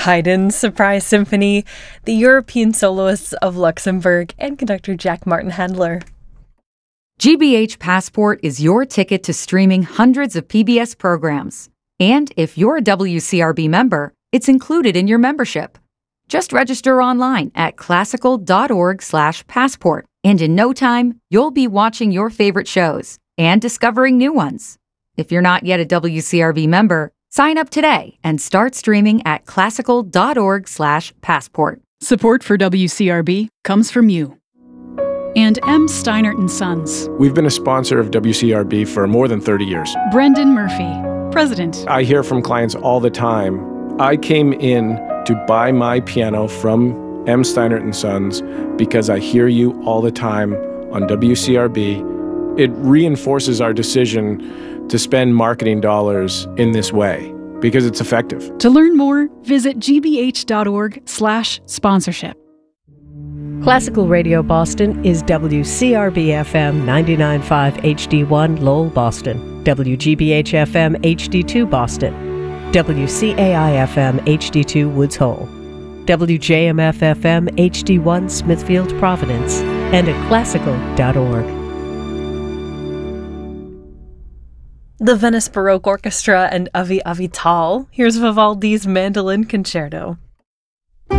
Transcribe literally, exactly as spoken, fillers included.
Haydn's Surprise Symphony, the European Soloists of Luxembourg, and conductor Jack Martin Handler. G B H Passport is your ticket to streaming hundreds of P B S programs. And if you're a W C R B member, it's included in your membership. Just register online at classical.org slash passport, and in no time, you'll be watching your favorite shows and discovering new ones. If you're not yet a W C R B member, sign up today and start streaming at classical.org slash passport. Support for W C R B comes from you. And M. Steinert and Sons. We've been a sponsor of W C R B for more than thirty years. Brendan Murphy, President. I hear from clients all the time, I came in to buy my piano from M. Steinert and Sons because I hear you all the time on W C R B. It reinforces our decision to spend marketing dollars in this way because it's effective. To learn more, visit gbh.org slash sponsorship. Classical Radio Boston is W C R B F M ninety-nine point five H D one Lowell, Boston, W G B H F M H D two Boston, W C A I F M H D two Woods Hole, W J M F F M H D one Smithfield, Providence, and at classical dot org. The Venice Baroque Orchestra and Avi Avital. Here's Vivaldi's Mandolin Concerto.